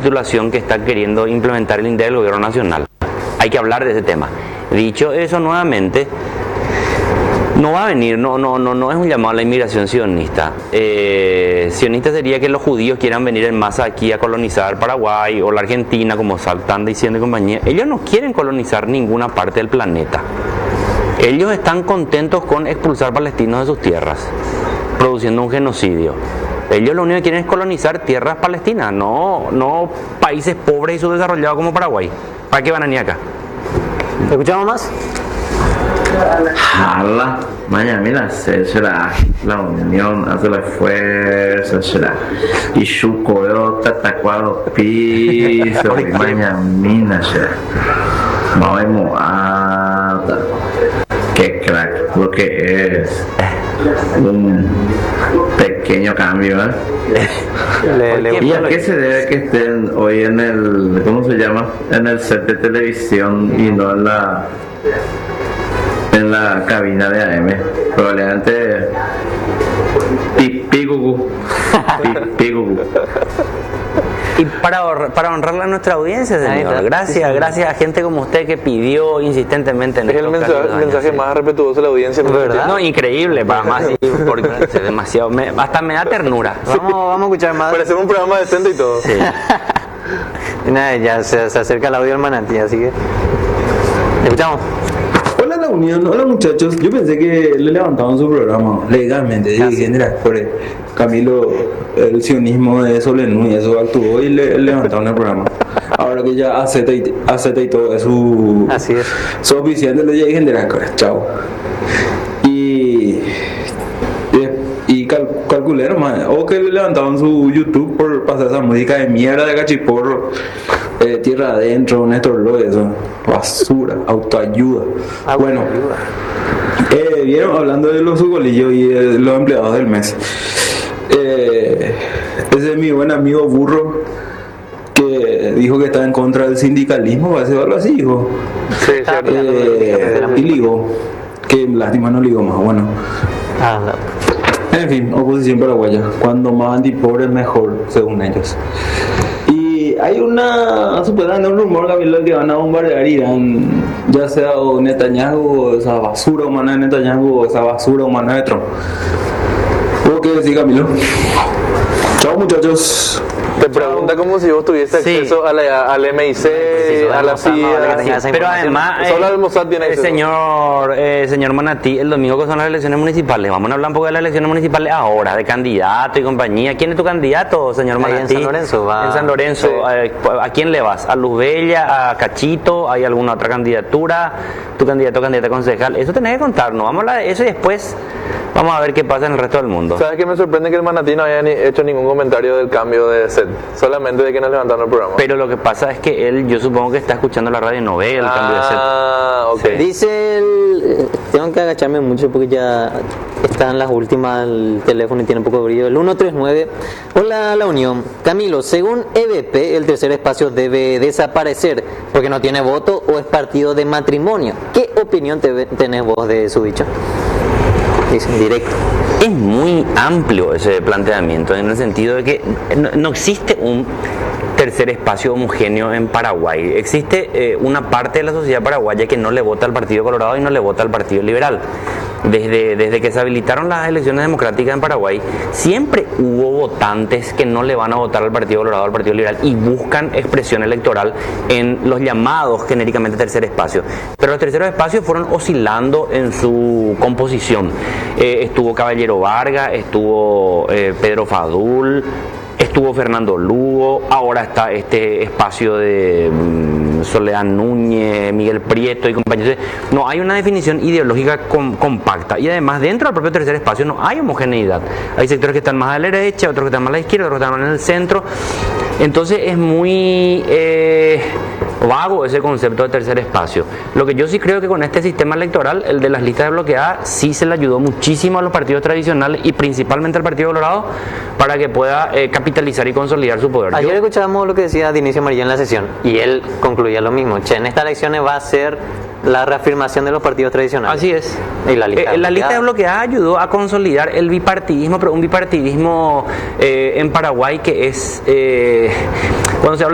recapitulación que está queriendo implementar el INDEC del gobierno nacional. Hay que hablar de ese tema. Dicho eso, nuevamente, no va a venir, no es un llamado a la inmigración sionista. Sionista sería que los judíos quieran venir en masa aquí a colonizar Paraguay o la Argentina, como están diciendo y compañía. Ellos no quieren colonizar ninguna parte del planeta. Ellos están contentos con expulsar palestinos de sus tierras, produciendo un genocidio. Ellos lo único que quieren es colonizar tierras palestinas, no países pobres y subdesarrollados como Paraguay. ¿Para qué van a venir acá? ¿Escuchamos más? Jala, mañana mira, será la unión hace la fuerza, será y su coreo tatacuado piso y mañana mina será vamos a qué crack lo que es un pequeño cambio, ¿Y a qué se debe que estén hoy en el, ¿cómo se llama? En el set de televisión y no en la cabina de AM? Probablemente pipigugu. Y para honrarle a nuestra audiencia, señor. Gracias a gente como usted que pidió insistentemente en es el mensaje más respetuoso de la audiencia, ¿verdad? No, increíble, para más, porque es demasiado, hasta me da ternura. Vamos a escuchar más. Parecemos un programa decente y todo. Sí. Nada, ya se acerca el audio del manatí, así que escuchamos. Hola la unión, hola muchachos. Yo pensé que le levantaban su programa legalmente. Dije, mira, por Camilo, el sionismo de Solenú y eso actuó y le levantaron el programa. Ahora que ya acepta y todo es su oficial, le dije, mira, chao. Y calculé nomás, o que le levantaban su YouTube por pasar esa música de mierda de cachiporro, tierra adentro, Néstor Loy, eso, basura, autoayuda. Bueno, vieron hablando de los sucolillos y de los empleados del mes. Ese es mi buen amigo Burro, que dijo que está en contra del sindicalismo, va a ser algo así, dijo. Sí, y ligó, que lástima no ligó más, bueno. En fin, oposición paraguaya, cuando más antipobres mejor, según ellos. Y hay supuestamente un rumor, Camilo, que van a bombardear Irán, ya sea o Netanyahu, o esa basura humana de Netanyahu, o esa basura humana de Trump. ¿Cómo que decir, Camilo? Chao, muchachos. Te pregunta como si vos tuvieses acceso al MIC, a la CIA. Pero además, solo el Mossad tiene acceso. Señor Manatí, el domingo que son las elecciones municipales, vamos a hablar un poco de las elecciones municipales ahora, de candidato y compañía. ¿Quién es tu candidato, señor Manatí? En San Lorenzo. En San Lorenzo. Sí. ¿A quién le vas? ¿A Luz Bella? ¿A Cachito? ¿Hay alguna otra candidatura? ¿Tu candidato o candidata concejal? Eso tenés que contarnos. Vamos a hablar de eso y después vamos a ver qué pasa en el resto del mundo. ¿Sabes qué me sorprende? Que el Manatí no haya hecho ningún comentario del cambio de set, solamente de que nos levantaron el programa. Pero lo que pasa es que él, yo supongo que está escuchando la radio y no ve el cambio de set. Ok. Sí. Dice tengo que agacharme mucho porque ya están las últimas, el teléfono y tiene un poco de brillo. El 139. Hola, la unión. Camilo, según EVP, el tercer espacio debe desaparecer porque no tiene voto o es partido de matrimonio. ¿Qué opinión tenés vos de su dicho? Dicen directo. Es muy amplio ese planteamiento en el sentido de que no existe un tercer espacio homogéneo en Paraguay. Existe una parte de la sociedad paraguaya que no le vota al Partido Colorado y no le vota al Partido Liberal. Desde que se habilitaron las elecciones democráticas en Paraguay, siempre hubo votantes que no le van a votar al Partido Colorado o al Partido Liberal y buscan expresión electoral en los llamados genéricamente tercer espacio. Pero los terceros espacios fueron oscilando en su composición. Estuvo Caballero Vargas, estuvo Pedro Fadul, estuvo Fernando Lugo, ahora está este espacio de Soledad Núñez, Miguel Prieto y compañeros. No hay una definición ideológica compacta y además dentro del propio tercer espacio no hay homogeneidad. Hay sectores que están más a la derecha, otros que están más a la izquierda, otros que están más en el centro. Entonces es muy vago ese concepto de tercer espacio. Lo que yo sí creo que con este sistema electoral, el de las listas desbloqueadas, sí se le ayudó muchísimo a los partidos tradicionales y principalmente al Partido Colorado para que pueda capitalizar y consolidar su poder. Ayer escuchábamos lo que decía Dionisio María en la sesión y él concluía lo mismo. En estas elecciones va a ser la reafirmación de los partidos tradicionales. Así es. Y la lista desbloqueada ayudó a consolidar el bipartidismo, pero un bipartidismo en Paraguay que es cuando se habla